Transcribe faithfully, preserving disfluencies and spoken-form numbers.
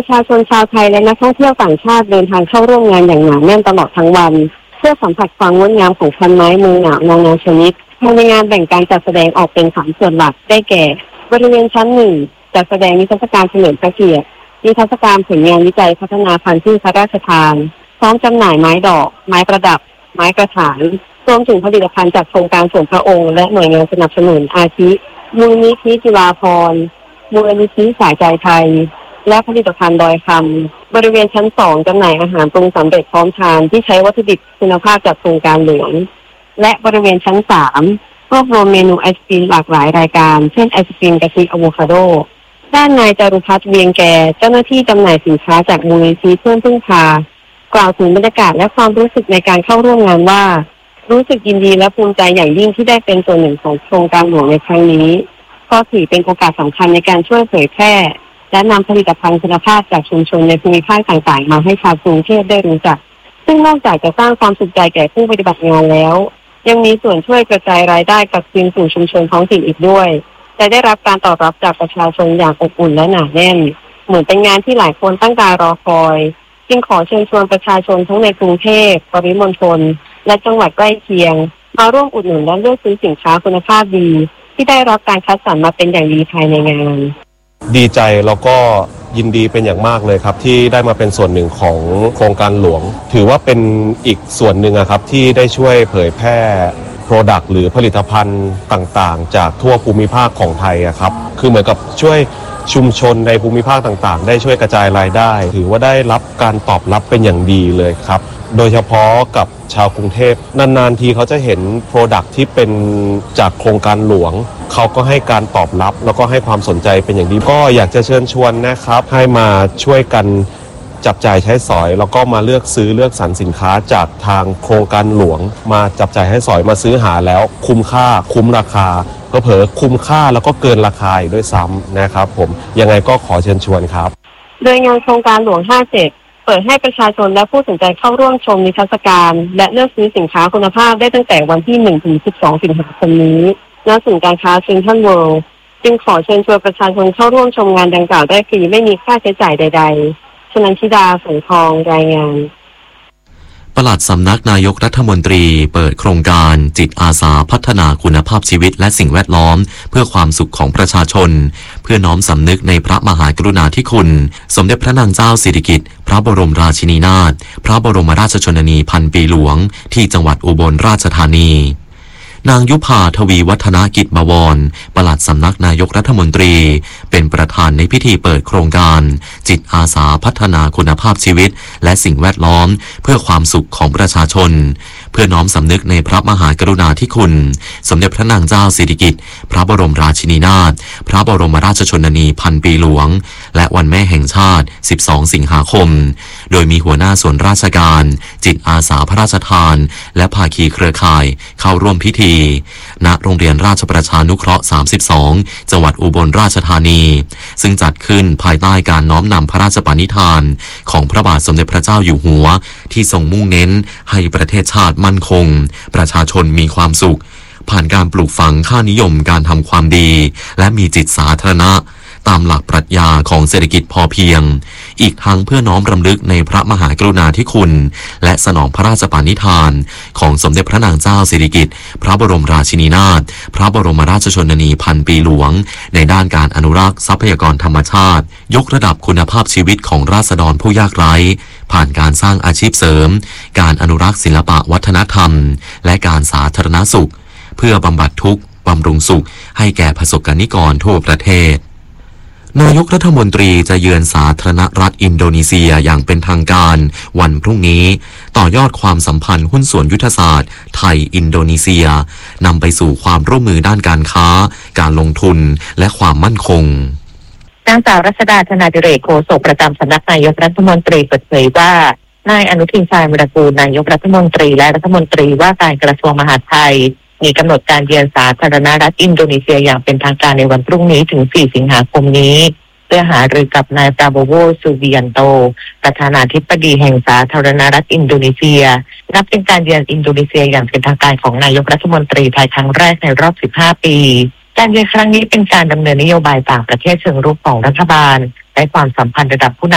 ประชาชนชาวไทยและนักท่องเที่ยวต่างชาติเดินทางเข้าร่วมงานอย่างหนาแน่นตลอดทั้งวันเพื่อสัมผัสความงดงามของพันไม้เมืองหนาวนานาชนิดภายในงานแบ่งการจัดแสดงออกเป็นสามส่วนหลักได้แก่บริเวณชั้นหนึ่งจัดแสดงนิทรรศการเฉลิมพระเกียรตินิทรรศการผลงานวิจัยพัฒนาพันธุ์พืชพระราชทานพร้อมจำหน่ายไม้ดอกไม้ประดับไม้กระถางรวมถึงผลิตภัณฑ์จากโครงการส่วนพระองค์และหน่วยงานสนับสนุนอาทิมูลนิธิจุฬาภรณ์มูลนิธิสายใจไทยและผลิตภัณฑ์ดอยคำบริเวณชั้นสองจำหน่ายอาหารปรุงสำเร็จพร้อมทานที่ใช้วัตถุดิบคุณภาพจากโครงการหลวงและบริเวณชั้นสามรวบรวมเมนูไอศกรีมหลากหลายรายการเช่นไอศกรีมกะทิอะโวคาโดด้านนายจารุพัฒน์เวียงแกเจ้าหน้าที่จำหน่ายสินค้าจากมูลนิธิเพื่อนพึ่งพากล่าวถึงบรรยากาศและความรู้สึกในการเข้าร่วมงานว่ารู้สึกยินดีและภูมิใจอย่างยิ่งที่ได้เป็นส่วนหนึ่งของโครงการหลวงในครั้งนี้ก็ถือเป็นโอกาสสำคัญในการช่วยเผยแพร่และนำผลิตภัณฑ์คุณภาพจากชุมชนในภูมิภาคต่างๆมาให้ชาวกรุงเทพได้รู้จักซึ่งนอกจากจะสร้างความสุขใจแก่ผู้ปฏิบัติงานแล้วยังมีส่วนช่วยกระจายรายได้กลับคืนสู่ชุมชนท้องถิ่นอีกด้วยแต่ได้รับการตอบรับจากประชาชนอย่างอบอุ่นและหนาแน่นเหมือนเป็นงานที่หลายคนตั้งตารอคอยจึงขอเชิญชวนประชาชนทั้งในกรุงเทพปริมณฑลและจังหวัดใกล้เคียงมาร่วมอุดหนุนและเลือกซื้อสินค้าคุณภาพดีที่ได้รับการคัดสรรมาเป็นอย่างดีภายในงานดีใจแล้วก็ยินดีเป็นอย่างมากเลยครับที่ได้มาเป็นส่วนหนึ่งของโครงการหลวงถือว่าเป็นอีกส่วนหนึ่งครับที่ได้ช่วยเผยแพร่โปรดักต์หรือผลิตภัณฑ์ต่างๆจากทั่วภูมิภาคของไทยครับคือเหมือนกับช่วยชุมชนในภูมิภาคต่างๆได้ช่วยกระจายรายได้ถือว่าได้รับการตอบรับเป็นอย่างดีเลยครับโดยเฉพาะกับชาวกรุงเทพนานๆทีเขาจะเห็นโปรดักต์ที่เป็นจากโครงการหลวงเขาก็ให้การตอบรับแล้วก็ให้ความสนใจเป็นอย่างดีก็อยากจะเชิญชวนนะครับให้มาช่วยกันจับจ่ายใช้สอยแล้วก็มาเลือกซื้อเลือกสรรสินค้าจากทางโครงการหลวงมาจับจ่ายให้สอยมาซื้อหาแล้วคุ้มค่าคุ้มราคาก็เผลอคุ้มค่าแล้วก็เกินราคาอีกด้วยซ้ำนะครับผมยังไงก็ขอเชิญชวนครับโดยงานโครงการหลวงห้าสิบเจ็ดเปิดให้ประชาชนและผู้สนใจเข้าร่วมชมนิทรรศการและเลือกซื้อสินค้าคุณภาพได้ตั้งแต่วันที่หนึ่งถึงสิบสองสิงหาคมนี้ณศูนย์การค้าเซ็นทรัลเวิลด์จึงขอเชิญชวนประชาชนเข้าร่วมชมงานดังกล่าวได้ฟรีไม่มีค่าใช้จ่ายใดๆชนันชิดาสงทองรายงานปลัดสำนักนายกรัฐมนตรีเปิดโครงการจิตอาสาพัฒนาคุณภาพชีวิตและสิ่งแวดล้อมเพื่อความสุขของประชาชนเพื่อน้อมสำนึกในพระมหากรุณาธิคุณสมเด็จพระนางเจ้าสิริกิติ์พระบรมราชินีนาถพระบรมราชชนนีพันปีหลวงที่จังหวัดอุบลราชธานีนางยุพาทวีวัฒนกิจบวรปลัดสำนักนายกรัฐมนตรีเป็นประธานในพิธีเปิดโครงการจิตอาสาพัฒนาคุณภาพชีวิตและสิ่งแวดล้อมเพื่อความสุขของประชาชนเพื่อน้อมสำนึกในพระมหากรุณาธิคุณสมเด็จพระนางเจ้าสิริกิติ์พระบรมราชินีนาถพระบรมราชชนนีพันปีหลวงและวันแม่แห่งชาติสิบสองสิงหาคมโดยมีหัวหน้าส่วนราชการจิตอาสาพระราชทานและภาคีเครือข่ายเข้าร่วมพิธีณโรงเรียนราชประชานุเคราะห์สามสิบสองจังหวัดอุบลราชธานีซึ่งจัดขึ้นภายใต้การน้อมนำพระราชปณิธานของพระบาทสมเด็จพระเจ้าอยู่หัวที่ทรงมุ่งเน้นให้ประเทศชาติมั่นคงประชาชนมีความสุขผ่านการปลูกฝังค่านิยมการทำความดีและมีจิตสาธารณะตามหลักปรัชญาของเศรษฐกิจพอเพียงอีกทั้งเพื่อน้อมรำลึกในพระมหากรุณาธิคุณและสนองพระราชปณิธานของสมเด็จพระนางเจ้าสิริกิติ์พระบรมราชินีนาถพระบรมราชชนนีพันปีหลวงในด้านการอนุรักษ์ทรัพยากรธรรมชาติยกระดับคุณภาพชีวิตของราษฎรผู้ยากไร้ผ่านการสร้างอาชีพเสริมการอนุรักษ์ศิลปะวัฒนธรรมและการสาธารณสุขเพื่อบำบัดทุกข์บำรุงสุขให้แก่ประสบกนิกรทั่วประเทศนายกรัฐมนตรีจะเยือนสาธารณรัฐอินโดนีเซียอย่างเป็นทางการวันพรุ่งนี้ต่อยอดความสัมพันธ์หุ้นส่วนยุทธศาสตร์ไทยอินโดนีเซียนำไปสู่ความร่วมมือด้านการค้าการลงทุนและความมั่นคงนางสาวรัชดาธนาดิเรกโฆษกประจำสำนักนายกรัฐมนตรีเปิดเผยว่านายอนุทินชาญวิรากูลนายกรัฐมนตรีและรัฐมนตรีว่าการกระทรวงมหาดไทยมีกำหนดการเยือนสาธารณรัฐอินโดนีเซียอย่างเป็นทางการในวันพรุ่งนี้ถึงสี่สิงหาคมนี้เพื่อหารือกับนายปราโบโวซูบิยันโตประธานาธิบดีแห่งสาธารณรัฐอินโดนีเซียนับเป็นการเยือนอินโดนีเซียอย่างเป็นทางการของนายกรัฐมนตรีไทยครั้งแรกในรอบสิบห้าปีการเยือนครั้งนี้เป็นการดำเนินนโยบายต่างประเทศเชิงรุกของรัฐบาลและความสัมพันธ์ระดับผู้น